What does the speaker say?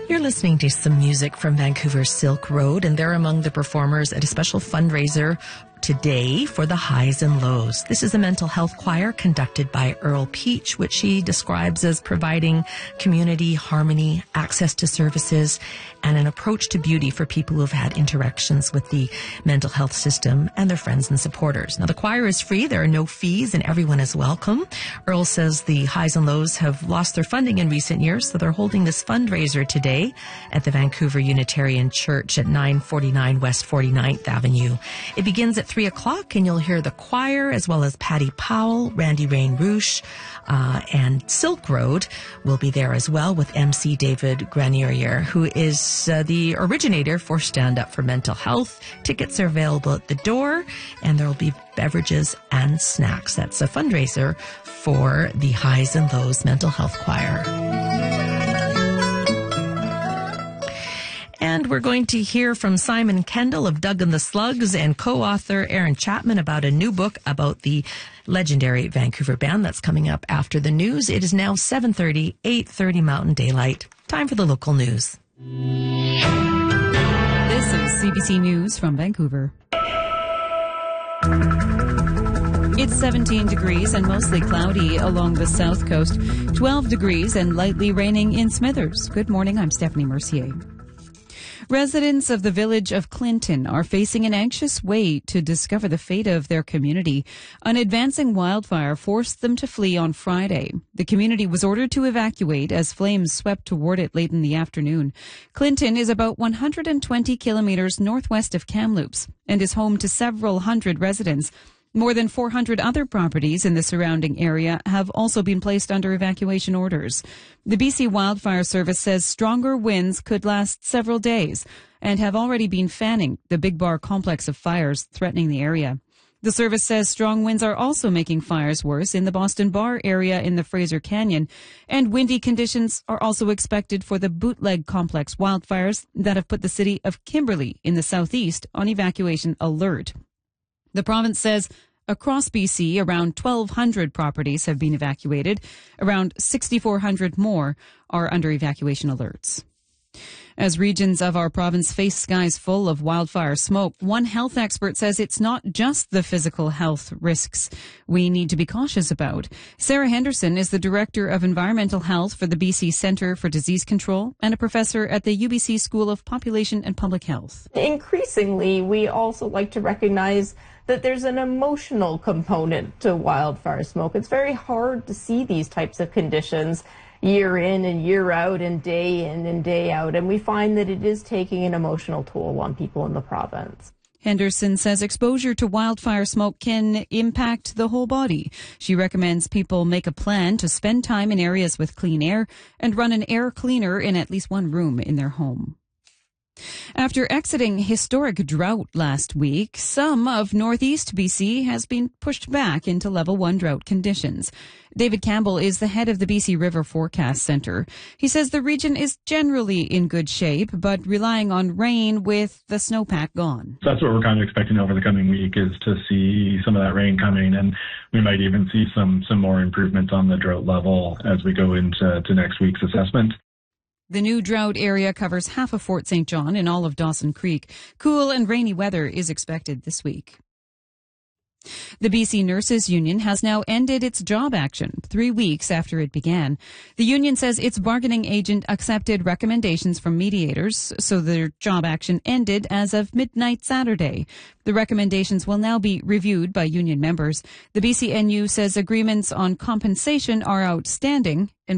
You're listening to some music from Vancouver's Silk Road, and they're among the performers at a special fundraiser today for the highs and lows. This is a mental health choir conducted by Earl Peach, which she describes as providing community, harmony, access to services, and an approach to beauty for people who have had interactions with the mental health system and their friends and supporters. Now, the choir is free. There are no fees, and everyone is welcome. Earl says the highs and lows have lost their funding in recent years, so they're holding this fundraiser today at the Vancouver Unitarian Church at 949 West 49th Avenue. It begins at 3 o'clock, and you'll hear the choir as well as Patty Powell, Randy Rain Roosh, and Silk Road will be there as well with MC David Granier, who is the originator for Stand Up for Mental Health. Tickets are available at the door, and there will be beverages and snacks. That's a fundraiser for the Highs and Lows Mental Health Choir. And we're going to hear from Simon Kendall of Doug and the Slugs and co-author Aaron Chapman about a new book about the legendary Vancouver band that's coming up after the news. It is now 7:30, 8:30 Mountain Daylight. Time for the local news. This is CBC News from Vancouver. It's 17 degrees and mostly cloudy along the south coast, 12 degrees and lightly raining in Smithers. Good morning, I'm Stephanie Mercier. Residents of the village of Clinton are facing an anxious wait to discover the fate of their community. An advancing wildfire forced them to flee on Friday. The community was ordered to evacuate as flames swept toward it late in the afternoon. Clinton is about 120 kilometers northwest of Kamloops and is home to several hundred residents. More than 400 other properties in the surrounding area have also been placed under evacuation orders. The BC Wildfire Service says stronger winds could last several days and have already been fanning the Big Bar complex of fires threatening the area. The service says strong winds are also making fires worse in the Boston Bar area in the Fraser Canyon, and windy conditions are also expected for the Bootleg complex wildfires that have put the city of Kimberley in the southeast on evacuation alert. The province says across BC, around 1,200 properties have been evacuated. Around 6,400 more are under evacuation alerts. As regions of our province face skies full of wildfire smoke, one health expert says it's not just the physical health risks we need to be cautious about. Sarah Henderson is the Director of Environmental Health for the BC Centre for Disease Control and a professor at the UBC School of Population and Public Health. Increasingly, we also like to recognize that there's an emotional component to wildfire smoke. It's very hard to see these types of conditions year in and year out and day in and day out, and we find that it is taking an emotional toll on people in the province. Henderson says exposure to wildfire smoke can impact the whole body. She recommends people make a plan to spend time in areas with clean air and run an air cleaner in at least one room in their home. After exiting historic drought last week, some of northeast BC has been pushed back into level 1 drought conditions. David Campbell is the head of the BC River Forecast Centre. He says the region is generally in good shape, but relying on rain with the snowpack gone. That's what we're kind of expecting over the coming week, is to see some of that rain coming, and we might even see some more improvements on the drought level as we go into next week's assessment. The new drought area covers half of Fort St. John and all of Dawson Creek. Cool and rainy weather is expected this week. The BC Nurses Union has now ended its job action 3 weeks after it began. The union says its bargaining agent accepted recommendations from mediators, so their job action ended as of midnight Saturday. The recommendations will now be reviewed by union members. The BCNU says agreements on compensation are outstanding and